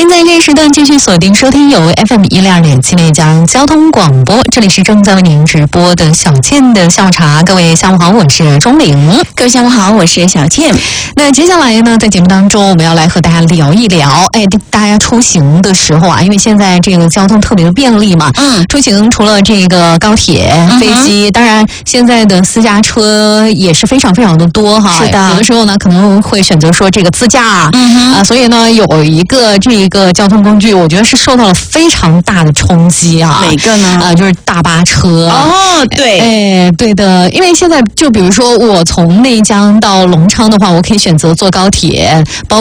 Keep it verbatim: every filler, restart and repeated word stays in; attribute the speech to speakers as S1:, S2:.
S1: 迎在这一时段继续锁定收听由 F M 一零二点七内江交通广播，这里是正在为您直播的小倩的下午茶。各位下午好，我是钟玲。
S2: 各位下午好，我是小倩。
S1: 那接下来呢，在节目当中我们要来和大家聊一聊，哎，大家出行的时候啊，因为现在这个交通特别的便利嘛，
S2: 嗯，
S1: 出行除了这个高铁、嗯、飞机，当然现在的私家车也是非常非常的多哈。
S2: 是的，
S1: 有的时候呢可能会选择说这个自驾，
S2: 嗯哼
S1: 啊，所以呢有一个这个交通工具，我觉得是受到了非常大的冲击啊。
S2: 哪个呢？
S1: 啊，就是大巴车。
S2: 哦，对，
S1: 哎，对的，因为现在就比如说我从内江到隆昌的话，我可以选择坐高铁，包